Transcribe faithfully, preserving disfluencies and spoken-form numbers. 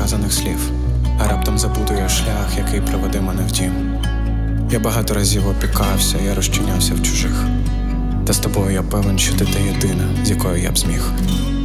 сказаних слів, а раптом забудую шлях, який приведе мене в дім. Я багато разів опікався, я розчинявся в чужих. Та з тобою я певен, що ти та єдина, з якою я б зміг.